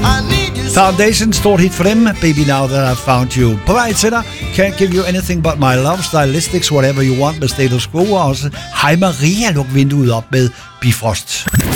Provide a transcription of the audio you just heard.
Foundation, stort hit for dem. Baby Now That I Found You. På vej til dig. Can't Give You Anything But My Love. Stylistics, Whatever You Want med Status Quo. Og også Hej Maria, luk vinduet op med Bifrost.